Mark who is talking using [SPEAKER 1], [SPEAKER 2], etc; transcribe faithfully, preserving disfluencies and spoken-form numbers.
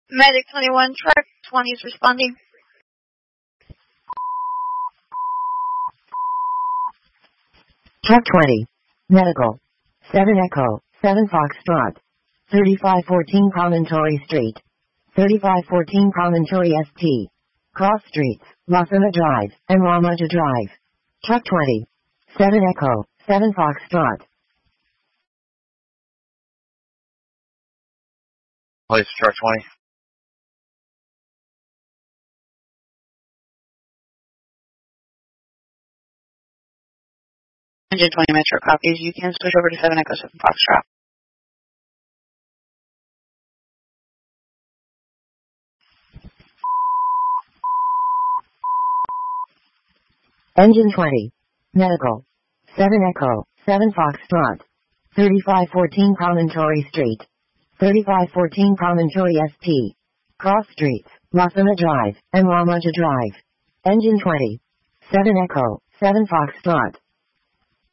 [SPEAKER 1] Medic twenty-one, truck twenty is responding.
[SPEAKER 2] Truck twenty. Medical. seven Echo, seven Foxtrot. thirty-five fourteen Promontory Street. thirty-five fourteen Promontory S T. Cross Streets, Wasima Drive, and Ramaja Drive. Truck twenty. seven Echo, seven Foxtrot.
[SPEAKER 3] Place truck twenty.
[SPEAKER 1] Engine twenty Metro copies. You can switch over to seven Echo seven Foxtrot.
[SPEAKER 2] Engine twenty. Medical. seven Echo, seven Foxtrot. thirty-five fourteen Promontory Street. thirty-five fourteen Promontory S T. Cross Streets, Wasima Drive, and Ramaja Drive. Engine twenty. seven Echo, seven Foxtrot.